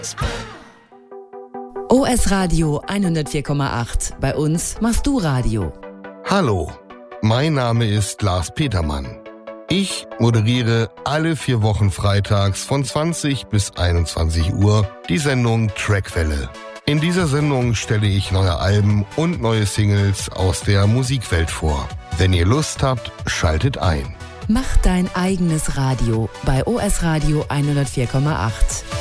OS Radio 104,8. Bei uns machst du Radio. Hallo, mein Name ist Lars Petermann. Ich moderiere alle 4 Wochen freitags von 20 bis 21 Uhr die Sendung Trackwelle. In dieser Sendung stelle ich neue Alben und neue Singles aus der Musikwelt vor. Wenn ihr Lust habt, schaltet ein. Mach dein eigenes Radio bei OS Radio 104,8.